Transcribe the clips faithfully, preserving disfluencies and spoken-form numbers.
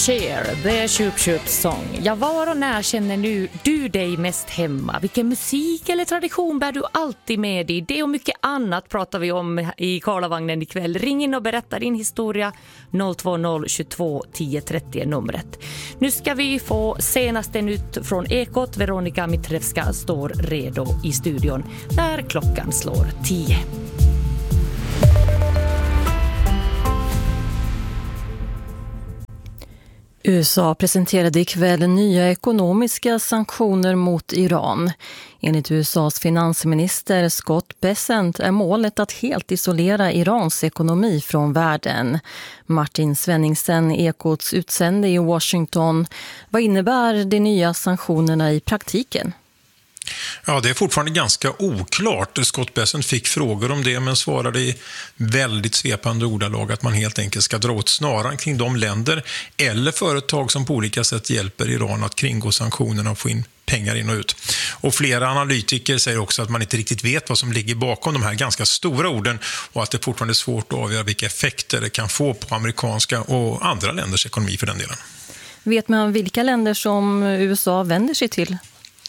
Cher, The Shoop Shoop Song. Ja, var och när känner nu du dig mest hemma? Vilken musik eller tradition bär du alltid med dig? Det och mycket annat pratar vi om i Karlavagnen ikväll. Ring in och berätta din historia. noll två noll tjugotvå tio trettio är numret. Nu ska vi få senaste nytt från Ekot. Veronika Mitrevska står redo i studion där klockan slår tio. U S A presenterade ikväll nya ekonomiska sanktioner mot Iran. Enligt U S A:s finansminister Scott Bessent är målet att helt isolera Irans ekonomi från världen. Martin Svenningsen, Ekots utsände i Washington. Vad innebär de nya sanktionerna i praktiken? Ja, det är fortfarande ganska oklart. Scott Bessent fick frågor om det men svarade i väldigt svepande ordalag att man helt enkelt ska dra åt snaran kring de länder eller företag som på olika sätt hjälper Iran att kringgå sanktionerna och få in pengar in och ut. Och flera analytiker säger också att man inte riktigt vet vad som ligger bakom de här ganska stora orden och att det fortfarande är svårt att avgöra vilka effekter det kan få på amerikanska och andra länders ekonomi för den delen. Vet man vilka länder som U S A vänder sig till?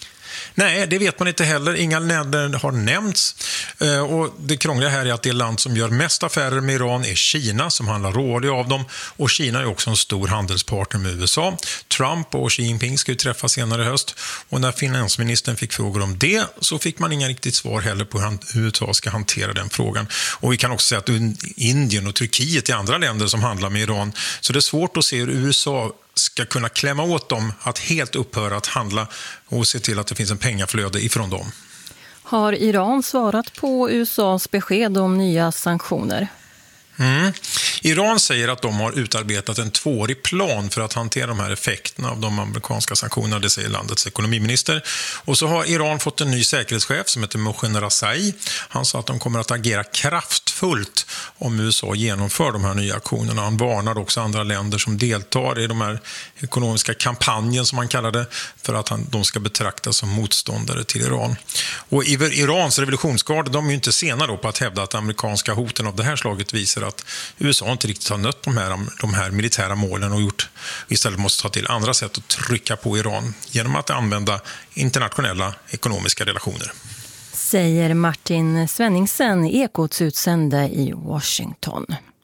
Nej, det vet man inte heller. Inga länder har nämnts. Och det krångliga här är att det land som gör mest affärer med Iran är Kina som handlar rådig av dem. Och Kina är också en stor handelspartner med U S A. Trump och Xi Jinping ska ju träffas senare i höst. Och när finansministern fick frågor om det så fick man inga riktigt svar heller på hur U S A ska hantera den frågan. Och vi kan också säga att Indien och Turkiet är andra länder som handlar med Iran. Så det är svårt att se hur U S A ska kunna klämma åt dem att helt upphöra att handla och se till att det finns en pengaflöde ifrån dem. Har Iran svarat på U S A:s besked om nya sanktioner? Mm. Iran säger att de har utarbetat en tvåårig plan för att hantera de här effekterna av de amerikanska sanktionerna, det säger landets ekonomiminister. Och så har Iran fått en ny säkerhetschef som heter Mohsen Razai. Han sa att de kommer att agera kraftfullt om U S A genomför de här nya aktionerna. Han varnar också andra länder som deltar i de här ekonomiska kampanjen som man kallar det för att han, de ska betraktas som motståndare till Iran. Och Irans revolutionsgarde, de är ju inte sena då på att hävda att amerikanska hoten av det här slaget visar att U S A inte riktigt har nött de här, de här militära målen och gjort, istället måste ta till andra sätt att trycka på Iran genom att använda internationella ekonomiska relationer. Säger Martin Svenningsen, Ekots utsände i Washington.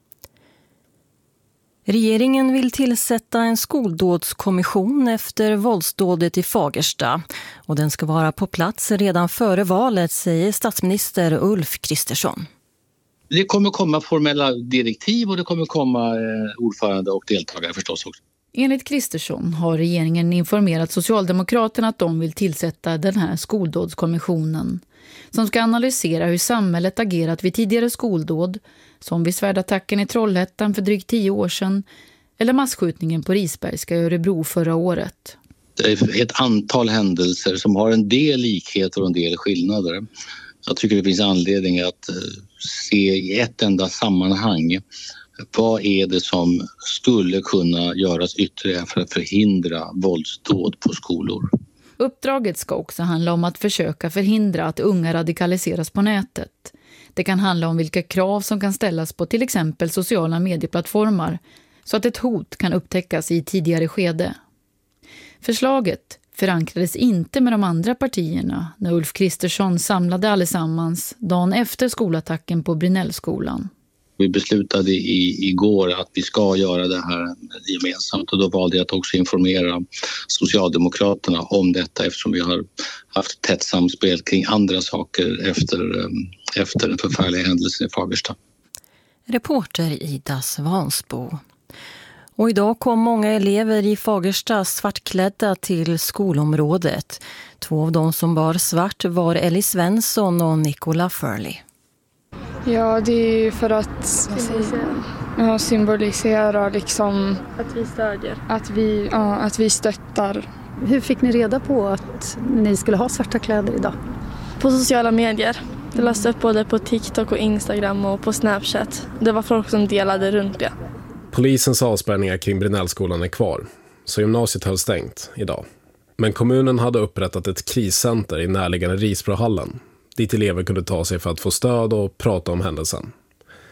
Regeringen vill tillsätta en skoldådskommission efter våldsdådet i Fagersta och den ska vara på plats redan före valet, säger statsminister Ulf Kristersson. Det kommer komma formella direktiv och det kommer komma ordförande och deltagare förstås också. Enligt Kristersson har regeringen informerat Socialdemokraterna att de vill tillsätta den här skoldådskommissionen som ska analysera hur samhället agerat vid tidigare skoldåd, som vid svärdattacken i Trollhättan för drygt tio år sedan eller massskjutningen på Risbergska i Örebro förra året. Det är ett antal händelser som har en del likheter och en del skillnader. Jag tycker det finns anledning att se i ett enda sammanhang vad är det som skulle kunna göras ytterligare för att förhindra våldsdåd på skolor. Uppdraget ska också handla om att försöka förhindra att unga radikaliseras på nätet. Det kan handla om vilka krav som kan ställas på till exempel sociala medieplattformar så att ett hot kan upptäckas i tidigare skede. Förslaget förankrades inte med de andra partierna när Ulf Kristersson samlade allesammans dagen efter skolattacken på Brinellskolan. Vi beslutade i, igår att vi ska göra det här gemensamt och då valde jag att också informera Socialdemokraterna om detta eftersom vi har haft tätt samspel kring andra saker efter, efter den förfärliga händelsen i Fagersta. Reporter Ida Svansbo. Och idag kom många elever i Fagersta svartklädda till skolområdet. Två av dem som bar svart var Ellie Svensson och Nicola Furley. Ja, det är ju för att ja, symbolisera liksom att vi stödjer. Att vi, ja, att vi stöttar. Hur fick ni reda på att ni skulle ha svarta kläder idag? På sociala medier. Det lades upp både på TikTok och Instagram och på Snapchat. Det var folk som delade runt det. Polisens avspärrningar kring Brinellskolan är kvar, så gymnasiet höll stängt idag. Men kommunen hade upprättat ett kriscenter i närliggande Risbrohallen, dit elever kunde ta sig för att få stöd och prata om händelsen.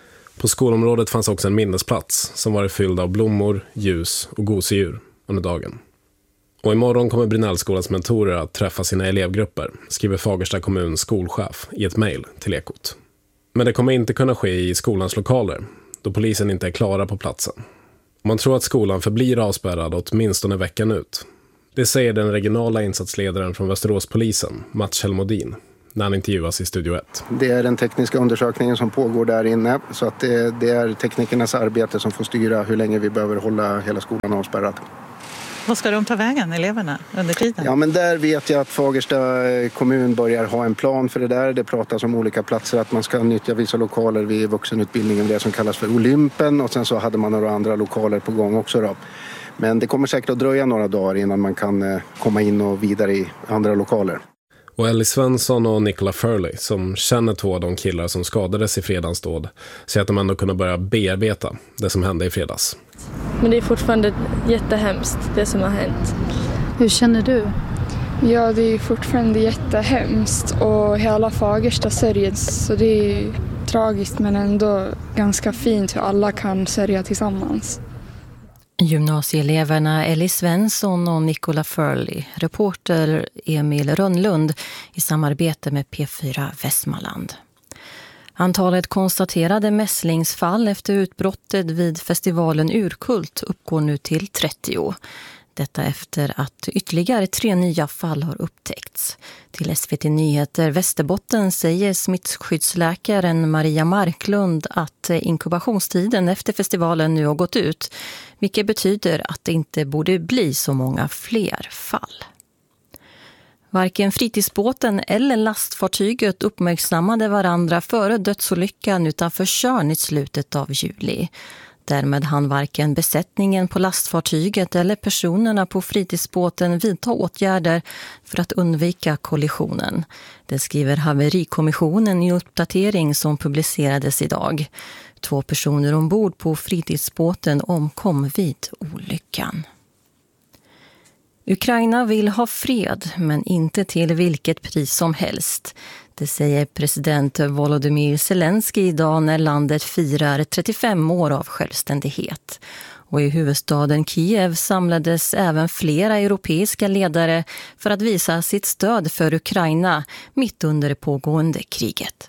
På skolområdet fanns också en minnesplats som var fylld av blommor, ljus och gosedjur under dagen. Och imorgon kommer Brinellskolans mentorer att träffa sina elevgrupper, skriver Fagersta kommuns skolchef i ett mejl till Ekot. Men det kommer inte kunna ske i skolans lokaler, då polisen inte är klara på platsen. Man tror att skolan förblir avspärrad åtminstone veckan ut. Det säger den regionala insatsledaren från Västeråspolisen, Mats Helmodin, när han intervjuas i Studio ett. Det är den tekniska undersökningen som pågår där inne, så att det, det är teknikernas arbete som får styra hur länge vi behöver hålla hela skolan avspärrad. Vad ska de ta vägen, eleverna, under tiden? Ja, men där vet jag att Fagersta kommun börjar ha en plan för det där. Det pratas om olika platser, att man ska nyttja vissa lokaler vid vuxenutbildningen, det som kallas för Olympen, och sen så hade man några andra lokaler på gång också då. Men det kommer säkert att dröja några dagar innan man kan komma in och vidare i andra lokaler. Och Ellie Svensson och Nicola Furley, som känner två av de killar som skadades i fredagsdåd, säger att de ändå kunde börja bearbeta det som hände i fredags. Men det är fortfarande jättehemskt, det som har hänt. Hur känner du? Ja, det är fortfarande jättehemskt och hela Fagersta sörjs, så det är tragiskt men ändå ganska fint hur alla kan sörja tillsammans. Gymnasieeleverna Ellie Svensson och Nicola Furley, reporter Emil Rönnlund i samarbete med P fyra Västmanland. Antalet konstaterade mässlingsfall efter utbrottet vid festivalen Urkult uppgår nu till trettio. Detta efter att ytterligare tre nya fall har upptäckts. Till S V T Nyheter Västerbotten säger smittskyddsläkaren Maria Marklund att inkubationstiden efter festivalen nu har gått ut, vilket betyder att det inte borde bli så många fler fall. Varken fritidsbåten eller lastfartyget uppmärksammade varandra före dödsolyckan utanför Tjörn i slutet av juli. Därmed hann varken besättningen på lastfartyget eller personerna på fritidsbåten vidta åtgärder för att undvika kollisionen. Det skriver Haverikommissionen i uppdatering som publicerades idag. Två personer ombord på fritidsbåten omkom vid olyckan. Ukraina vill ha fred, men inte till vilket pris som helst. Det säger president Volodymyr Zelensky idag när landet firar trettiofem år av självständighet. Och i huvudstaden Kiev samlades även flera europeiska ledare för att visa sitt stöd för Ukraina mitt under det pågående kriget.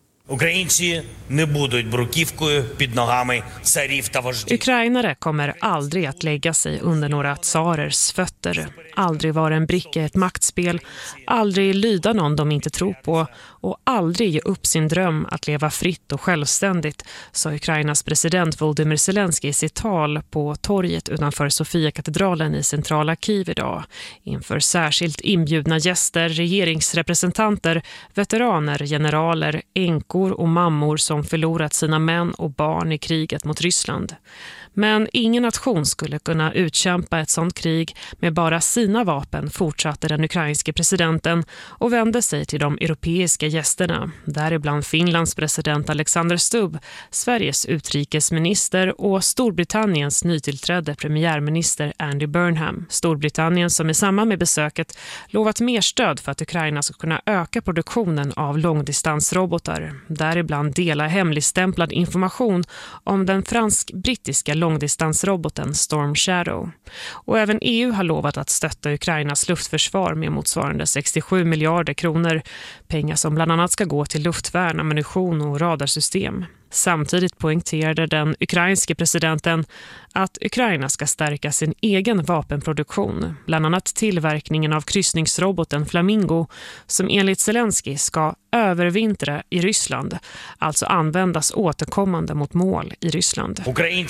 Ukrainare kommer aldrig att lägga sig under några tsarers fötter, aldrig vara en bricka i ett maktspel, aldrig lyda någon de inte tror på och aldrig ge upp sin dröm att leva fritt och självständigt, sa Ukrainas president Volodymyr Zelensky i sitt tal på torget utanför Sofia-katedralen i centrala Kiev idag, inför särskilt inbjudna gäster, regeringsrepresentanter, veteraner, generaler, änkor och mammor som förlorat sina män och barn i kriget mot Ryssland. Men ingen nation skulle kunna utkämpa ett sådant krig med bara sina vapen, fortsatte den ukrainske presidenten och vände sig till de europeiska gästerna, däribland Finlands president Alexander Stubb, Sveriges utrikesminister och Storbritanniens nytillträdde premiärminister Andy Burnham. Storbritannien som i samband med besöket lovat mer stöd för att Ukraina ska kunna öka produktionen av långdistansrobotar, däribland dela hemligstämplad information om den fransk-brittiska långdistansroboten Storm Shadow. Och även E U har lovat att stötta Ukrainas luftförsvar med motsvarande sextiosju miljarder kronor, pengar som bland annat ska gå till luftvärn, ammunition och radarsystem. Samtidigt poängterade den ukrainske presidenten att Ukraina ska stärka sin egen vapenproduktion, bland annat tillverkningen av kryssningsroboten Flamingo som enligt Zelensky ska övervintra i Ryssland, alltså användas återkommande mot mål i Ryssland.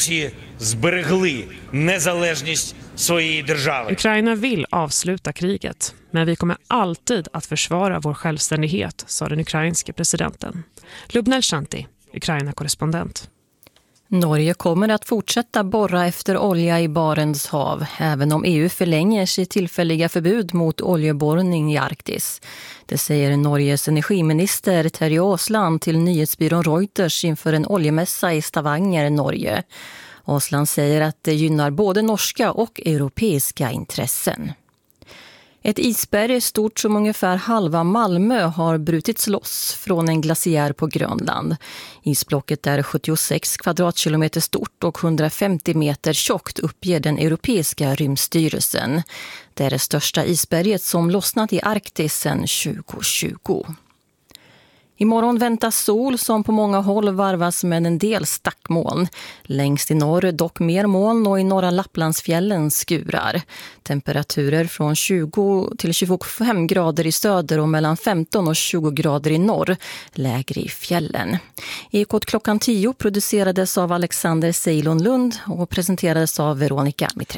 Ukraina vill avsluta kriget, men vi kommer alltid att försvara vår självständighet, sa den ukrainske presidenten. Lubnel Shanti, Ukraina-korrespondent. Norge kommer att fortsätta borra efter olja i Barents hav, även om E U förlänger sitt tillfälliga förbud mot oljeborrning i Arktis. Det säger Norges energiminister Terje Aasland till nyhetsbyrån Reuters inför en oljemässa i Stavanger, Norge. Aasland säger att det gynnar både norska och europeiska intressen. Ett isberg stort som ungefär halva Malmö har brutits loss från en glaciär på Grönland. Isblocket är sjuttiosex kvadratkilometer stort och hundrafemtio meter tjockt, uppger den europeiska rymdstyrelsen. Det är det största isberget som lossnat i Arktis sedan tjugohundratjugo. Imorgon väntas sol som på många håll varvas med en del stackmoln. Längst i norr dock mer moln och i norra Lapplandsfjällen skurar. Temperaturer från tjugo till tjugofem grader i söder och mellan femton och tjugo grader i norr. Lägre i fjällen. Ekot klockan tio producerades av Alexander Seilon Lund och presenterades av Veronica Mitre.